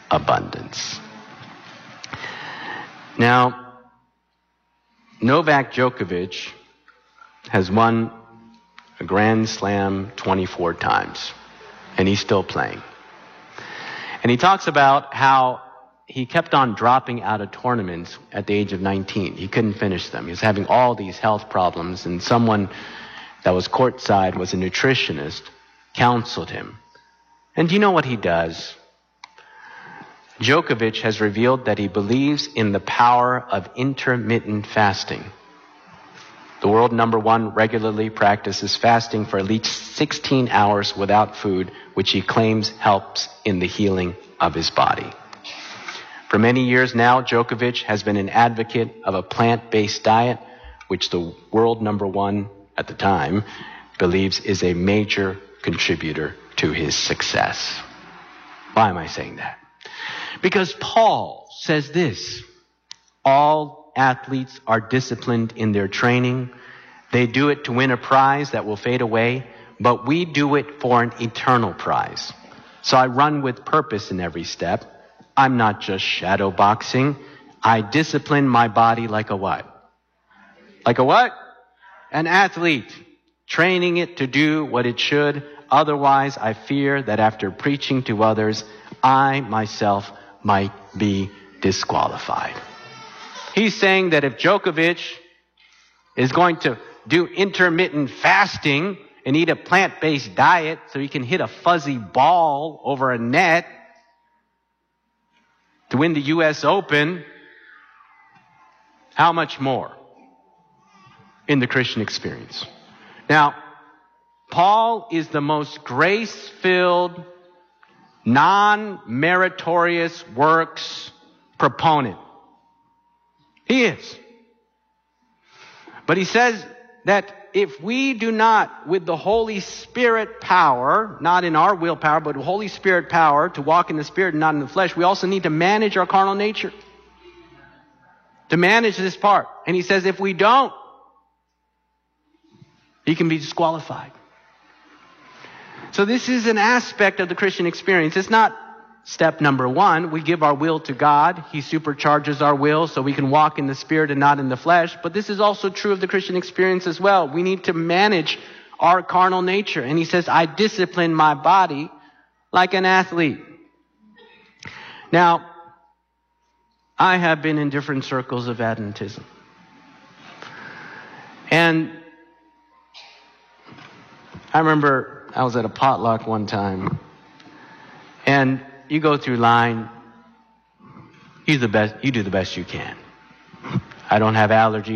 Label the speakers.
Speaker 1: abundance. Now, Novak Djokovic has won a Grand Slam 24 times, and he's still playing. And he talks about how he kept on dropping out of tournaments at the age of 19. He couldn't finish them. He was having all these health problems, and someone that was courtside, was a nutritionist, counseled him. And do you know what he does? Djokovic has revealed that he believes in the power of intermittent fasting. The world number one regularly practices fasting for at least 16 hours without food, which he claims helps in the healing of his body. For many years now, Djokovic has been an advocate of a plant-based diet, which the world number one at the time believes is a major contributor to his success. Why am I saying that? Because Paul says this: all athletes are disciplined in their training. They do it to win a prize that will fade away, but we do it for an eternal prize. So I run with purpose in every step. I'm not just shadow boxing. I discipline my body like a what? Like a what? An athlete, training it to do what it should. Otherwise, I fear that after preaching to others, I myself might be disqualified. He's saying that if Djokovic is going to do intermittent fasting and eat a plant-based diet so he can hit a fuzzy ball over a net to win the U.S. Open, how much more in the Christian experience? Now, Paul is the most grace-filled, non-meritorious works proponent. He is. But he says that if we do not, with the Holy Spirit power, not in our willpower, but Holy Spirit power to walk in the Spirit and not in the flesh, we also need to manage our carnal nature. To manage this part. And he says if we don't, he can be disqualified. So this is an aspect of the Christian experience. It's not step number one. We give our will to God. He supercharges our will so we can walk in the Spirit and not in the flesh. But this is also true of the Christian experience as well. We need to manage our carnal nature. And he says, I discipline my body like an athlete. Now, I have been in different circles of Adventism. And I remember I was at a potluck one time, and you go through line, you do the best you can. I don't have allergies.